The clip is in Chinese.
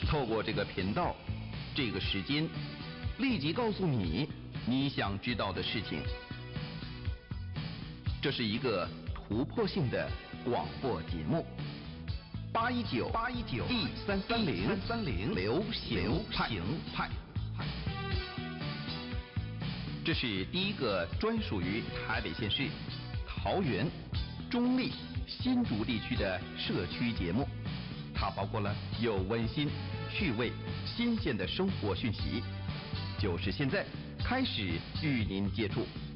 透过这个频道，这个时间，立即告诉你你想知道的事情。这是一个突破性的广播节目。8191330流行派。这是第一个专属于台北县市、桃园、中立、新竹地区的社区节目。它包括了有温馨、趣味、新鲜的生活讯息，就是现在开始与您接触。